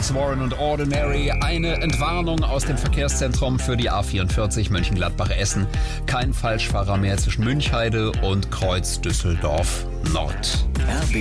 Nice, Warren und Ordinary. Eine Entwarnung aus dem Verkehrszentrum für die A44 Mönchengladbach-Essen. Kein Falschfahrer mehr zwischen Münchheide und Kreuz Düsseldorf Nord. RB